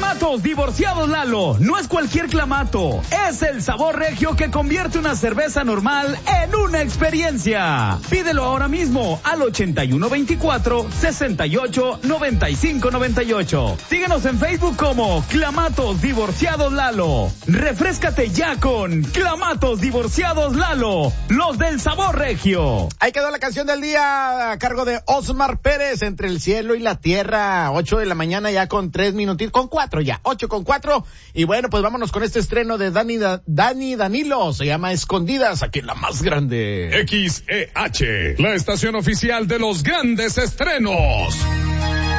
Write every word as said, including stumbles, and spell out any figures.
Clamatos Divorciados Lalo. No es cualquier clamato. Es el sabor regio que convierte una cerveza normal en una experiencia. Pídelo ahora mismo al ochenta y uno veinticuatro, sesenta y ocho, noventa y cinco noventa y ocho. Síguenos en Facebook como Clamatos Divorciados Lalo. Refréscate ya con Clamatos Divorciados Lalo. Los del sabor regio. Ahí quedó la canción del día a cargo de Osmar Pérez, Entre el cielo y la tierra. Ocho de la mañana ya con tres minutitos, con cuatro ya, ocho con cuatro. Y bueno, pues vámonos con este estreno de Dani, Dani Danilo. Se llama Escondidas, aquí en la más grande. X E H, la estación oficial de los grandes estrenos.